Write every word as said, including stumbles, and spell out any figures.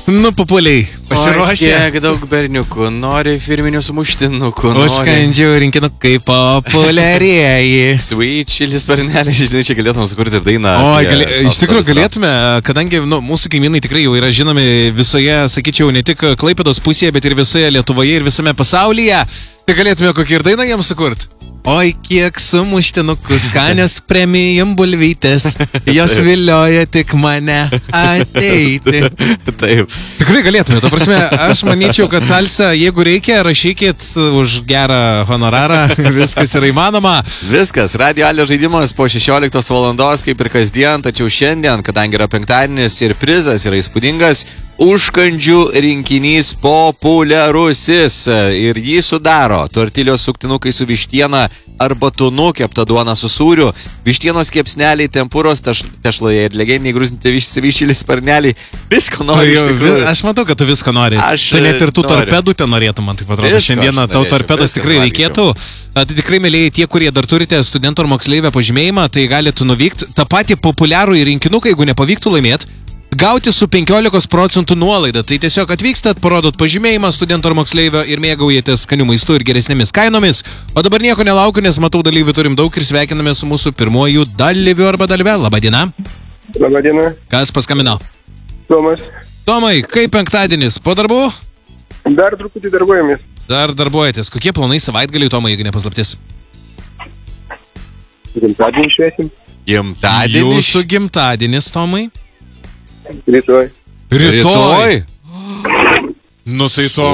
Nu, populiai, pasiruošę. O kiek daug berniukų, nori firminių sumuštinukų. Užkandžių rinkinukai populiarieji. Sweet chili sparnelį, žinai, čia galėtume sukurti ir dainą. O, gali, iš tikrųjų galėtume, kadangi nu, mūsų kaimynai tikrai jau yra žinomi visoje, sakyčiau, ne tik Klaipėdos pusėje, bet ir visoje Lietuvoje ir visame pasaulyje, tai galėtume kokį ir dainą jiems sukurti. Oi, kiek sumuštinukų, skanios premium bulvytės, jos vilioja tik mane ateiti. Taip. Tikrai galėtume, to prasme, aš manyčiau, kad salsa, jeigu reikia, rašykit už gerą honorarą, viskas yra įmanoma. Viskas, Radio Alio žaidimas po šešioliktos valandos, kaip ir kasdien, tačiau šiandien, kadangi yra penktadienis ir prizas yra įspūdingas, užkandžių rinkinys populiarusis ir jį sudaro tortilijos suktinukai su vištiena arba tunu, kepta duona su sūriu, vištienos kepsneliai, tempuros tešloje ir legendiniai grūzinti viščilis sparneliai. Visko nori, iš tikrųjų. Aš matau, kad tu visko nori. Aš tai net ir tų noriu. torpedų ten norėtų, man taip atrodo. Šiandieną tau torpedos tikrai reikėtų. Tai tikrai, mėlyjei, tie, kurie dar turite studentų ar moksleivę pažymėjimą, tai galite nuvykti tą patį populiarų į rinkinuką, jeigu nepavyktų laimėti. Gauti su penkiolikos procentų nuolaida. Tai tiesiog atvykstat, parodot pažymėjimą studento ar moksleivio ir mėgaujatės skanių maistų ir geresnėmis kainomis. O dabar nieko nelaukiu, nes matau dalyvių turim daug ir sveikiname su mūsų pirmuoju dalyviu arba dalyve. Labadiena. Labadiena. Kas paskambino? Tomas. Tomai, kaip penktadienis? Po darbų? Dar truputį darbuojamės. Dar darbuojatės. Kokie planai savaitgaliui, Tomai, jeigu nepaslaptis? Gimtadienį šviesim. Gimtadienis? Jūsų gimtadienis, Tomai? Rytoj. Rytoj? Nu tai, Tomai,